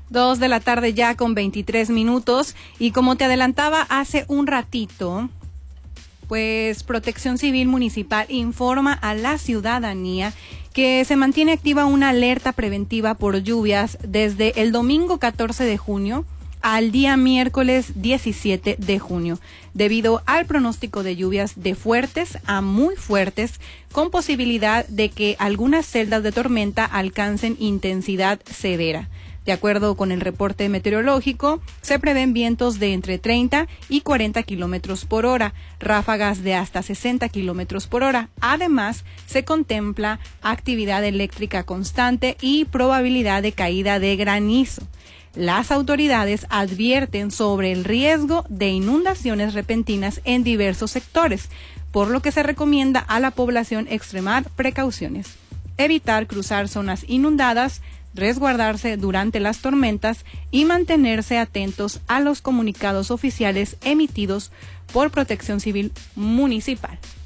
2 de la tarde ya con 23 minutos y como te adelantaba hace un ratito, pues Protección Civil Municipal informa a la ciudadanía que se mantiene activa una alerta preventiva por lluvias desde el domingo 14 de junio al día miércoles 17 de junio, debido al pronóstico de lluvias de fuertes a muy fuertes, con posibilidad de que algunas celdas de tormenta alcancen intensidad severa. De acuerdo con el reporte meteorológico, se prevén vientos de entre 30 y 40 kilómetros por hora, ráfagas de hasta 60 kilómetros por hora. Además, se contempla actividad eléctrica constante y probabilidad de caída de granizo. Las autoridades advierten sobre el riesgo de inundaciones repentinas en diversos sectores, por lo que se recomienda a la población extremar precauciones, evitar cruzar zonas inundadas, resguardarse durante las tormentas y mantenerse atentos a los comunicados oficiales emitidos por Protección Civil Municipal.